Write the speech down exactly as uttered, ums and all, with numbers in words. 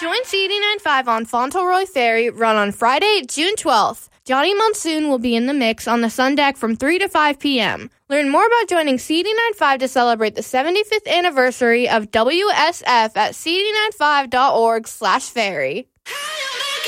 Join C eighty-nine point five on Fauntleroy Ferry, run on Friday, June twelfth. Johnny Monsoon will be in the mix on the Sun Deck from three to five p.m. Learn more about joining C eighty-nine point five to celebrate the seventy-fifth anniversary of W S F at c eighty-nine point five dot org slash ferry.